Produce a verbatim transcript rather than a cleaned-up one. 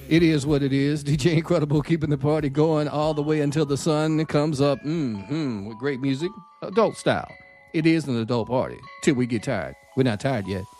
It is what it is. D J Incredible keeping the party going all the way until the sun comes up. Mm-hmm. With great music. Adult style. It is an adult party. Till we get tired. We're not tired yet.